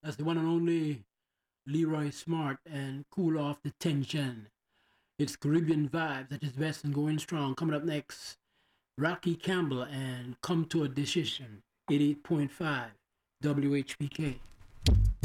That's the one and only Leroy Smart and Cool Off the Tension. It's Caribbean vibes at its best and going strong. Coming up next, Rocky Campbell and Come to a Decision, 88.5 WHPK.